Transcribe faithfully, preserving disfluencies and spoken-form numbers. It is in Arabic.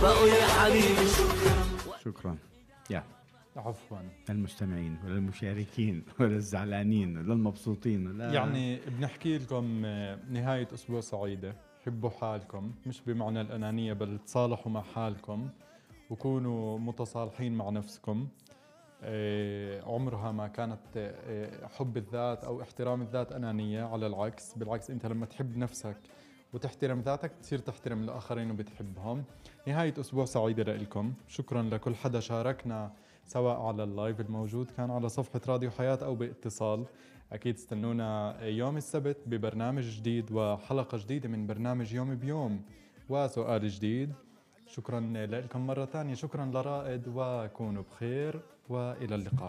بقوا يا حبيبي شكرا. شكرا. يا عفوا. للمستمعين وللمشاركين وللزعلانين وللمبسوطين لا. يعني بنحكي لكم نهاية أسبوع سعيدة، حبوا حالكم مش بمعنى الأنانية بل تصالحوا مع حالكم وكونوا متصالحين مع نفسكم. عمرها ما كانت حب الذات أو احترام الذات أنانية، على العكس، بالعكس أنت لما تحب نفسك وتحترم ذاتك تصير تحترم الآخرين وبتحبهم. نهاية أسبوع سعيدة لكم. شكرا لكل حدا شاركنا سواء على اللايف الموجود كان على صفحة راديو حياة أو باتصال. أكيد استنونا يوم السبت ببرنامج جديد وحلقة جديدة من برنامج يوم بيوم وسؤال جديد. شكرا لكم مرة ثانية، شكرا لرائد وكونوا بخير وإلى اللقاء.